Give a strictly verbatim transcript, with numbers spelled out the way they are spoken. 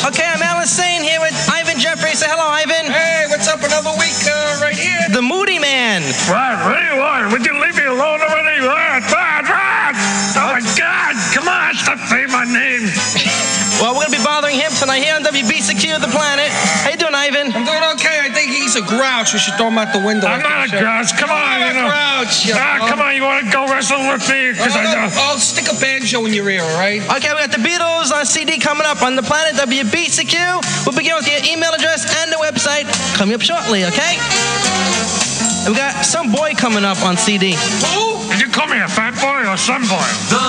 Okay, I'm Alan Sane here with Ivan Jeffrey. Say hello, Ivan. Hey, what's up? Another week uh, right here. The Moody Man. What? What do you want? Would you leave me alone already? What? What? What? Oh, my God. Come on. Stop saying my name. Well, we're going to be bothering him tonight here on W B C Q The Planet. How you doing, Ivan? I'm doing okay. I think he's a grouch. We should throw him out the window. I'm not a grouch. Come on, I'm you not know. a grouch. Ah, come on. You want to go wrestle with me? Because I know. I'll stick a banjo in your ear, all right? Okay, we got the Beatles on C D coming up on The Planet, W B C Q. We'll begin with your email address and the website coming up shortly, okay? And we got Some Boy coming up on C D. Who? Did you call me a fat boy or some boy?